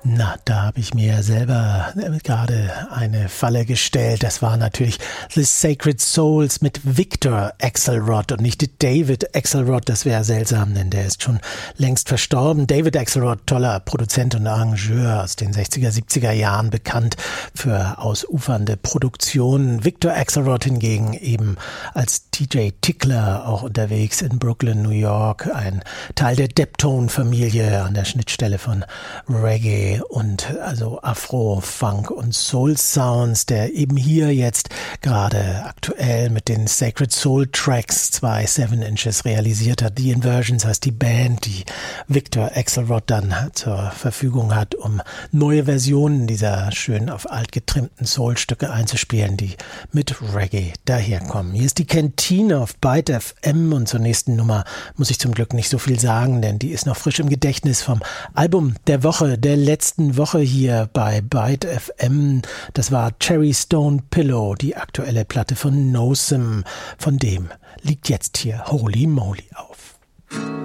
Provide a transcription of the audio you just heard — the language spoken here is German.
Na, da habe ich mir selber gerade eine Falle gestellt. Das war natürlich The Sacred Souls mit Victor Axelrod und nicht David Axelrod. Das wäre seltsam, denn der ist schon längst verstorben. David Axelrod, toller Produzent und Arrangeur aus den 60er, 70er Jahren, bekannt für ausufernde Produktionen. Victor Axelrod hingegen eben als DJ Tickler auch unterwegs in Brooklyn, New York. Ein Teil der Deptone-Familie an der Schnittstelle von Reggae und also Afro, Funk und Soul Sounds, der eben hier jetzt gerade aktuell mit den Sacred Soul Tracks 2 7 Inches realisiert hat. The Inversions heißt die Band, die Victor Axelrod dann zur Verfügung hat, um neue Versionen dieser schön auf alt getrimmten Soul-Stücke einzuspielen, die mit Reggae daherkommen. Hier ist die Kantine auf Byte FM und zur nächsten Nummer muss ich zum Glück nicht so viel sagen, denn die ist noch frisch im Gedächtnis vom Album der Woche, der letzten Woche hier bei Byte FM. Das war Cherry Stone Pillow, die aktuelle Platte von Nosem. Von dem liegt jetzt hier Holy Moly auf.